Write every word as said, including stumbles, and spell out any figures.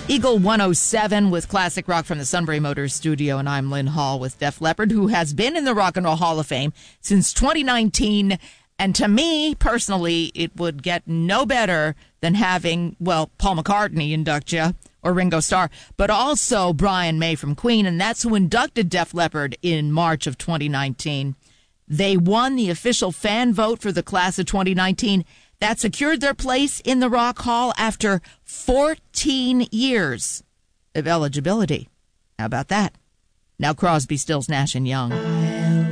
Eagle one oh seven with classic rock from the Sunbury Motors studio, and I'm Lynn Hall with Def Leppard, who has been in the Rock and Roll Hall of Fame since twenty nineteen. And to me, personally, it would get no better than having, well, Paul McCartney induct you, or Ringo Starr, but also Brian May from Queen, and that's who inducted Def Leppard in March of twenty nineteen. They won the official fan vote for the class of twenty nineteen. That secured their place in the Rock Hall after fourteen years of eligibility. How about that? Now Crosby, Stills, Nash and Young.